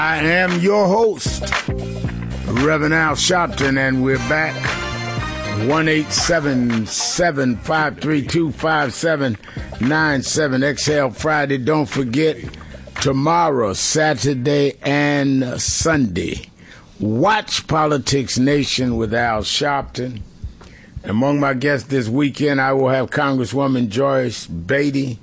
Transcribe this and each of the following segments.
I am your host, Reverend Al Sharpton, and we're back. 1-877-532-5797. Exhale Friday. Don't forget, tomorrow, Saturday and Sunday, watch Politics Nation with Al Sharpton. Among my guests this weekend, I will have Congresswoman Joyce Beatty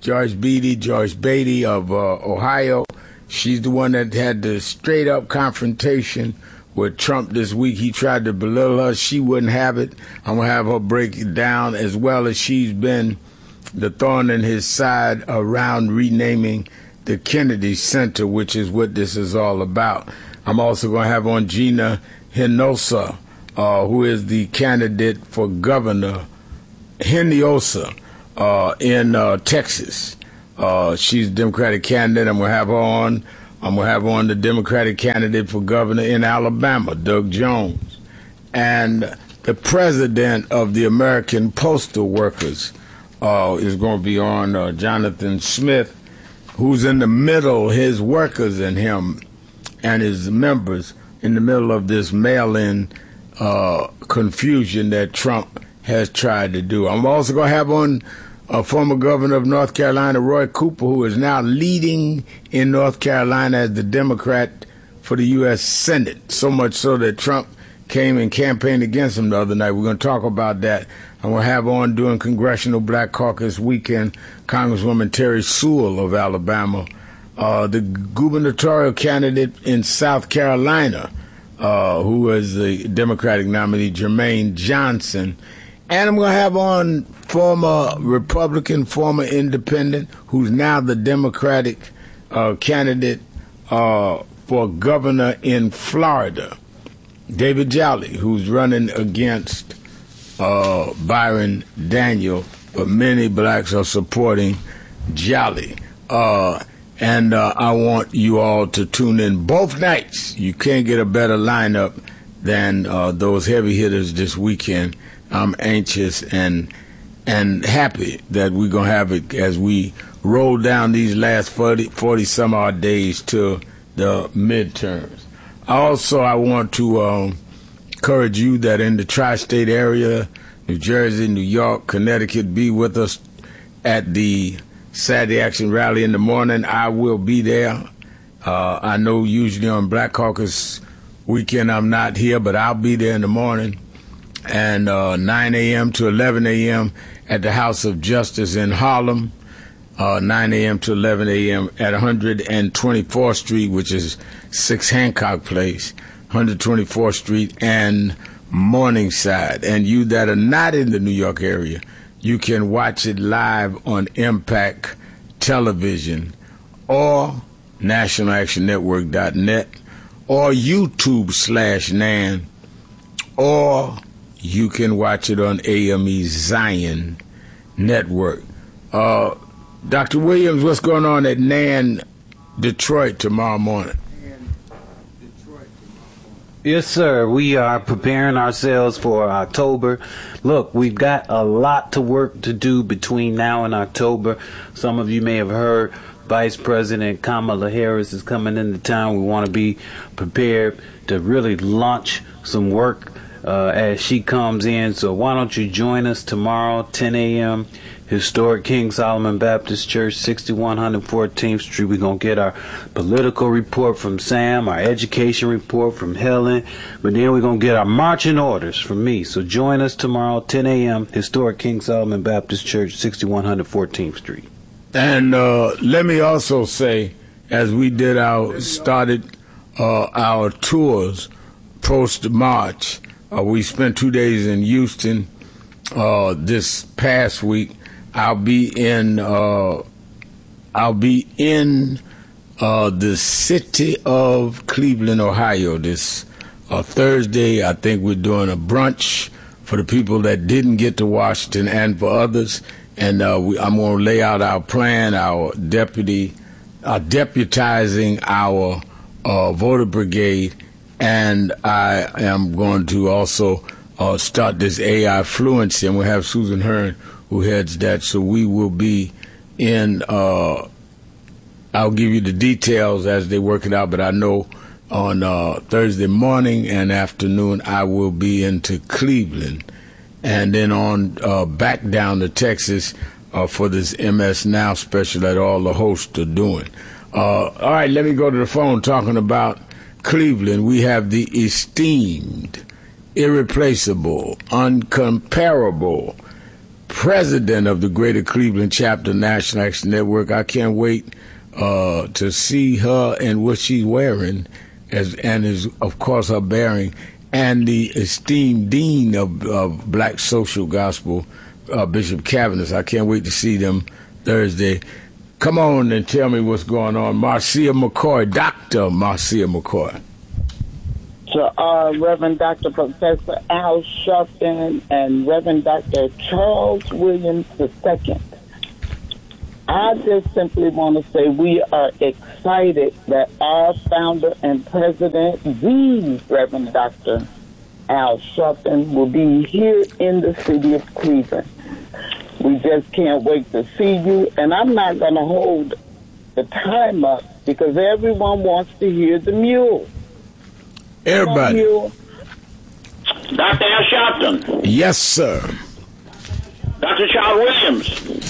of Ohio. She's the one that had the straight-up confrontation with Trump this week. He tried to belittle her. She wouldn't have it. I'm going to have her break it down, as well as she's been the thorn in his side around renaming the Kennedy Center, which is what this is all about. I'm also going to have on Gina Hinojosa, who is the candidate for governor, Hinojosa, in Texas. She's a Democratic candidate. I'm going to have her on. I'm going to have on the Democratic candidate for governor in Alabama, Doug Jones. And the president of the American Postal Workers is going to be on, Jonathan Smith, who's in the middle, his workers and him and his members, in the middle of this mail-in confusion that Trump has tried to do. I'm also going to have on former governor of North Carolina, Roy Cooper, who is now leading in North Carolina as the Democrat for the U.S. Senate, so much so that Trump came and campaigned against him the other night. We're going to talk about that. I'm going to have on during Congressional Black Caucus weekend Congresswoman Terry Sewell of Alabama, the gubernatorial candidate in South Carolina, who is the Democratic nominee, Jermaine Johnson. And I'm going to have on former Republican, former independent, who's now the Democratic candidate for governor in Florida, David Jolly, who's running against Byron Daniel, but many blacks are supporting Jolly. And I want you all to tune in both nights. You can't get a better lineup than those heavy hitters this weekend. I'm anxious and happy that we're going to have it as we roll down these last 40 some odd days to the midterms. Also, I want to encourage you that in the tri-state area, New Jersey, New York, Connecticut, be with us at the Saturday Action Rally in the morning. I will be there. I know usually on Black Caucus weekend I'm not here, but I'll be there in the morning. And 9 a.m. to 11 a.m. at the House of Justice in Harlem, 9 a.m. to 11 a.m. at 124th Street, which is 6 Hancock Place, 124th Street and Morningside. And you that are not in the New York area, you can watch it live on Impact Television or NationalActionNetwork.net or YouTube/NAN, or you can watch it on AME Zion Network. Dr. Williams, what's going on at NAN Detroit tomorrow morning? Yes, sir. We are preparing ourselves for October. Look, we've got a lot to work to do between now and October. Some of you may have heard Vice President Kamala Harris is coming into town. We want to be prepared to really launch some work as she comes in. So why don't you join us tomorrow, 10 a.m., historic King Solomon Baptist Church, 6100 14th Street. We're going to get our political report from Sam, our education report from Helen, but then we're going to get our marching orders from me. So join us tomorrow, 10 a.m., historic King Solomon Baptist Church, 6100 14th Street. And let me also say, as we started our tours post-March, we spent 2 days in Houston this past week. I'll be in the city of Cleveland, Ohio this Thursday. I think we're doing a brunch for the people that didn't get to Washington and for others. And I'm going to lay out our plan, our deputizing our voter brigade. And I am going to also start this AI Fluency, and we'll have Susan Hearn who heads that. So we will be in I'll give you the details as they work it out, but I know on Thursday morning and afternoon I will be into Cleveland, and then on back down to Texas for this MS Now special that all the hosts are doing. All right, let me go to the phone. Talking about Cleveland, we have the esteemed, irreplaceable, uncomparable president of the Greater Cleveland Chapter National Action Network. I can't wait to see her and what she's wearing, and is of course her bearing, and the esteemed dean of Black Social Gospel, Bishop Cavanis. I can't wait to see them Thursday. Come on and tell me what's going on. Marcia McCoy, Dr. Marcia McCoy. To Reverend Dr. Professor Al Sharpton and Reverend Dr. Charles Williams II. I just simply want to say we are excited that our founder and president, the Reverend Dr. Al Sharpton, will be here in the city of Cleveland. We just can't wait to see you, and I'm not going to hold the time up because everyone wants to hear the mule. Everybody. Dr. Al Sharpton. Yes, sir. Dr. Charles Williams.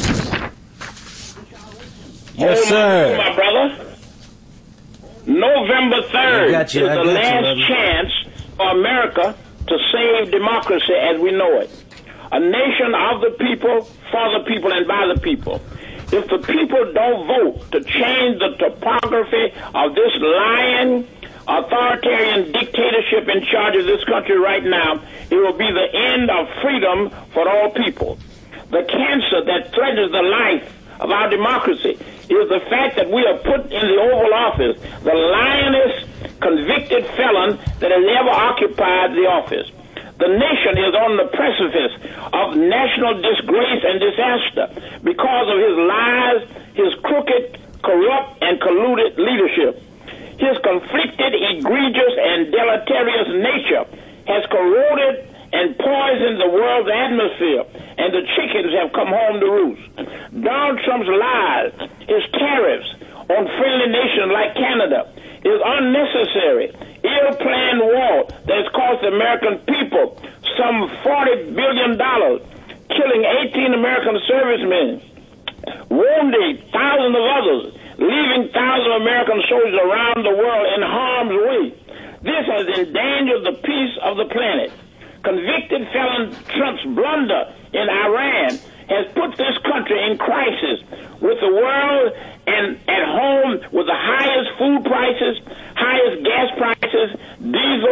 Yes, sir. My brother. November 3rd is the last chance for America to save democracy as we know it. A nation of the people, for the people, and by the people. If the people don't vote to change the topography of this lying, authoritarian dictatorship in charge of this country right now, it will be the end of freedom for all people. The cancer that threatens the life of our democracy is the fact that we are put in the Oval Office the lionest convicted felon that has ever occupied the office. The nation is on the precipice of national disgrace and disaster because of his lies, his crooked, corrupt, and colluded leadership. His conflicted, egregious, and deleterious nature has corroded and poisoned the world's atmosphere, and the chickens have come home to roost. Donald Trump's lies, his tariffs on friendly nations like Canada, is unnecessary, ill-planned war that has cost the American people some $40 billion, killing 18 American servicemen, wounding thousands of others, leaving thousands of American soldiers around the world in harm's way. This has endangered the peace of the planet. Convicted felon Trump's blunder in Iran has put this country in crisis with the world and at home with the highest food prices, highest gas prices, diesel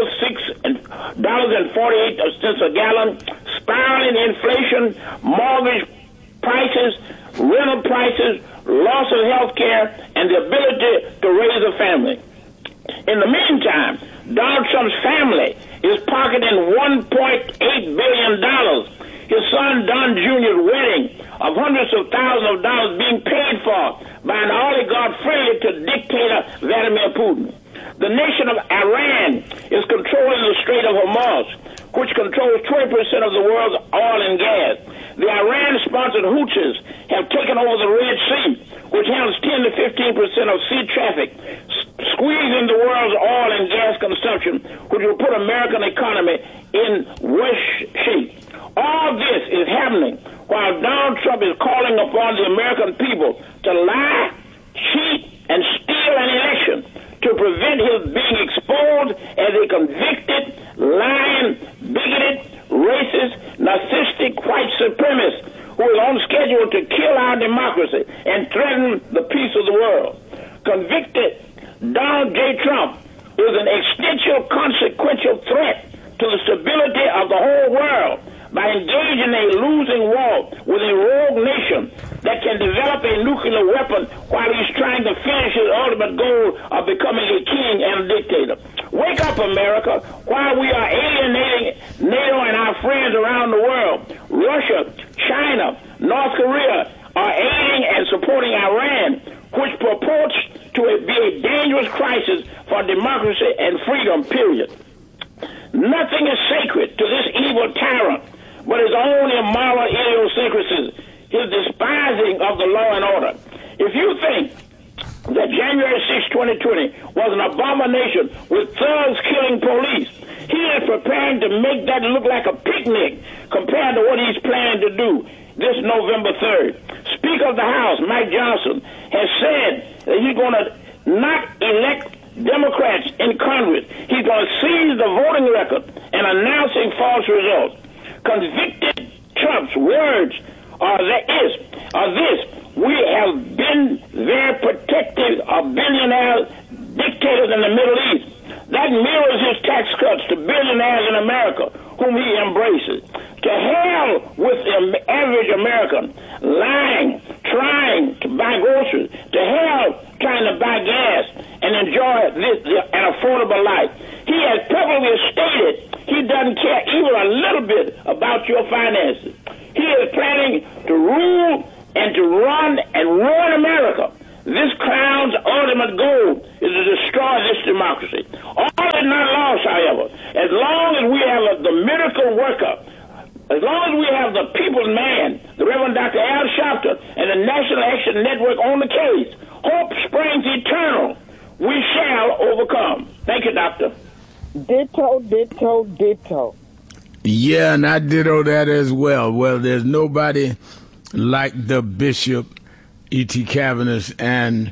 $6.48 a gallon, spiraling inflation, mortgage prices, rental prices, loss of health care, and the ability to raise a family. In the meantime, Donald Trump's family is pocketing $1.8 billion. His son Don Jr.'s wedding of hundreds of thousands of dollars being paid for by an oligarch friendly to dictator Vladimir Putin. The nation of Iran is controlling the Strait of Hormuz, which controls 20% of the world's oil and gas. The Iran-sponsored Houthis have taken over the Red Sea, which handles 10 to 15% of sea traffic, squeezing the world's oil and gas consumption, which will put American economy in worse shape. All this is happening while Donald Trump is calling upon the American people to lie, cheat, and steal an election to prevent his being exposed as a convicted, lying, bigoted, racist, narcissistic white supremacist who is on schedule to kill our democracy and threaten the peace of the world. Convicted Donald J. Trump is an existential, consequential threat to the stability of the whole world by engaging a losing war with a rogue nation that can develop a nuclear weapon while he's trying to finish his ultimate goal of becoming a king and a dictator. Wake up, America, while we are alienating NATO and our friends around the world. Russia, China, North Korea are aiding and supporting Iran, which purports to be a dangerous crisis for democracy and freedom, period. Nothing is sacred to this evil tyrant but his own immoral idiosyncrasies, his despising of the law and order. If you think that January 6, 2020 was an abomination with thugs killing police. He is preparing to make that look like a picnic compared to what he's planning to do this November 3rd. Speaker of the House, Mike Johnson, has said that he's going to not elect Democrats in Congress. He's going to seize the voting record and announcing false results. Convicted Trump's words are this: we have been very protective of billionaire dictators in the Middle East. That mirrors his tax cuts to billionaires in America, whom he embraces. To hell with the average American lying, trying to buy groceries. To hell trying to buy gas and enjoy an affordable life. He has publicly stated he doesn't care even a little bit about your finances. He is planning to rule and to run and ruin America. This crown's ultimate goal is to destroy this democracy. All is not lost, however. As long as we have the miracle worker, as long as we have the people's man, the Reverend Dr. Al Sharpton, and the National Action Network on the case, hope springs eternal. We shall overcome. Thank you, Doctor. Ditto, ditto, ditto. Yeah, and I ditto that as well. Well, there's nobody like the Bishop E.T. Cavaniss and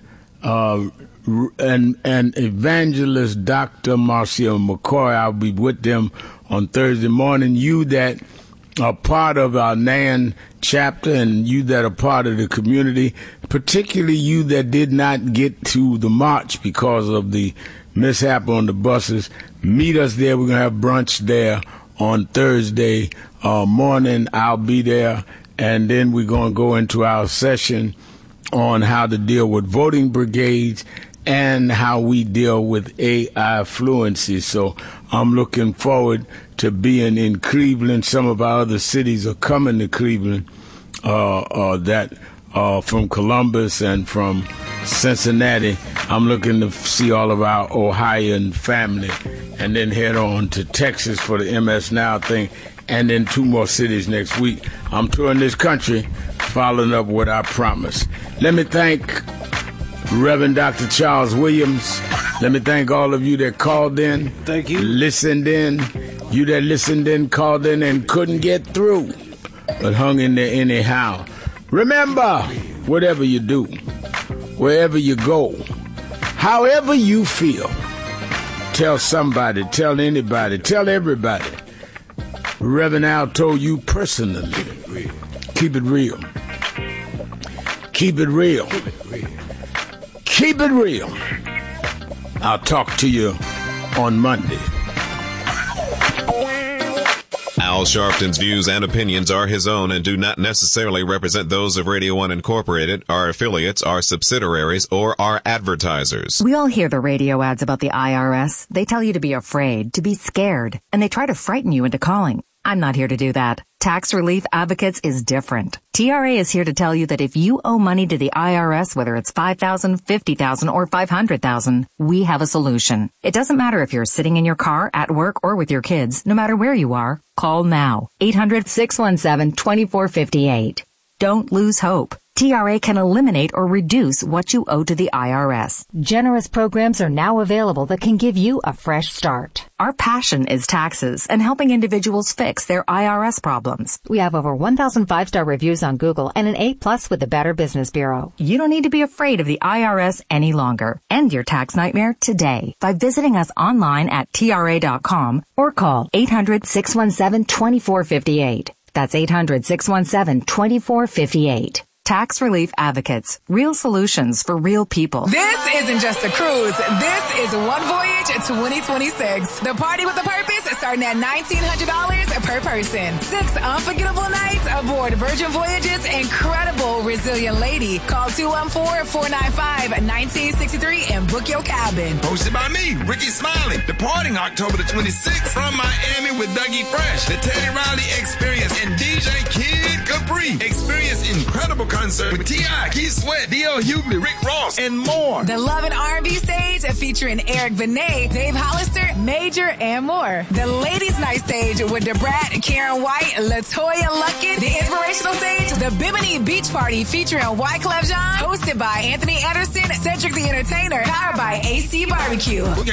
Evangelist Dr. Marcia McCoy. I'll be with them on Thursday morning. You that are part of our NAN chapter and you that are part of the community, particularly you that did not get to the march because of the mishap on the buses, meet us there. We're going to have brunch there on Thursday morning. I'll be there, and then we're going to go into our session on how to deal with voting brigades and how we deal with AI fluency. So I'm looking forward to being in Cleveland. Some of our other cities are coming to Cleveland, from Columbus and from Cincinnati. I'm looking to see all of our Ohioan family and then head on to Texas for the MS Now thing, and then 2 more cities next week. I'm touring this country, following up what I promised. Let me thank Reverend Dr. Charles Williams. Let me thank all of you that called in. Thank you. Listened in. You that listened in, called in, and couldn't get through, but hung in there anyhow. Remember, whatever you do, wherever you go, however you feel, tell somebody, tell anybody, tell everybody. Reverend Al told you personally, keep it real. Keep it real. Keep it real. I'll talk to you on Monday. Al Sharpton's views and opinions are his own and do not necessarily represent those of Radio 1 Incorporated, our affiliates, our subsidiaries, or our advertisers. We all hear the radio ads about the IRS. They tell you to be afraid, to be scared, and they try to frighten you into calling. I'm not here to do that. Tax Relief Advocates is different. TRA is here to tell you that if you owe money to the IRS, whether it's $5,000, $50,000, or $500,000, we have a solution. It doesn't matter if you're sitting in your car, at work, or with your kids. No matter where you are, call now. 800-617-2458. Don't lose hope. TRA can eliminate or reduce what you owe to the IRS. Generous programs are now available that can give you a fresh start. Our passion is taxes and helping individuals fix their IRS problems. We have over 1,000 5-star reviews on Google and an A+ with the Better Business Bureau. You don't need to be afraid of the IRS any longer. End your tax nightmare today by visiting us online at TRA.com or call 800-617-2458. That's 800-617-2458. Tax Relief Advocates. Real solutions for real people. This isn't just a cruise. This is One Voyage 2026. The party with a purpose starting at $1,900 per person. 6 unforgettable nights aboard Virgin Voyage's incredible Resilient Lady. Call 214-495-1963 and book your cabin. Hosted by me, Ricky Smiley. Departing October the 26th from Miami with Dougie Fresh, the Teddy Riley Experience, and DJ Kid Capri. Experience incredible concert with T.I., Keith Sweat, D.L. Hughley, Rick Ross, and more. The Love and R&B stage featuring Eric Benet, Dave Hollister, Major, and more. The Ladies Night stage with DeBrat, Karen White, LaToya Luckett. The Inspirational stage, the Bimini Beach Party featuring Wyclef Jean, hosted by Anthony Anderson, Cedric the Entertainer, powered by AC Barbecue.